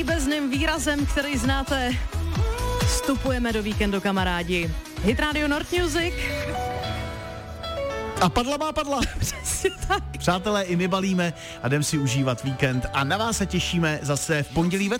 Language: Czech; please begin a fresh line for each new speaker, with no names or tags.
Bezným výrazem, který znáte, vstupujeme do víkendu, kamarádi. Hit Radio Nord Music.
A padla má padla.
Přesně tak.
Přátelé, i my balíme a jdem si užívat víkend a na vás se těšíme zase v pondělí večer.